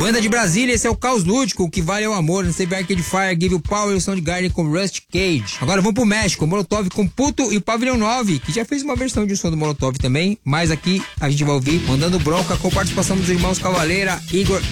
Banda de Brasília, esse é o Caos Lúdico, o que vale é o amor. No CB Arcade Fire, Give You Power e o Soundgarden com Rust Cage. Agora vamos pro México, Molotov com Puto e o Pavilhão 9, que já fez uma versão de um som do Molotov também, mas aqui a gente vai ouvir Mandando Bronca com participação dos irmãos Cavaleira, Igor